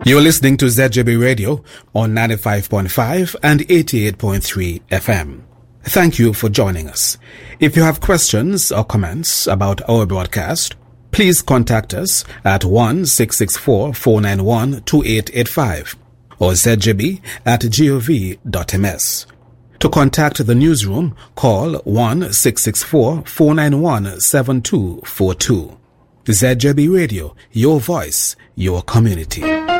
You're listening to ZJB Radio on 95.5 and 88.3 FM. Thank you for joining us. If you have questions or comments about our broadcast, please contact us at 1-664-491-2885 or zjb@gov.ms. To contact the newsroom, call 1-664-491-7242. ZJB Radio, your voice, your community.